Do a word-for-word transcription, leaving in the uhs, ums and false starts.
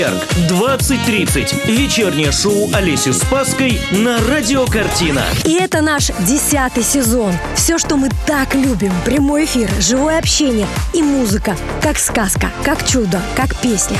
двадцать тридцать. Вечернее шоу Олеси Спасской на Радио Картина. И это наш десятый сезон. Все, что мы так любим. Прямой эфир, живое общение и музыка. Как сказка, как чудо, как песня.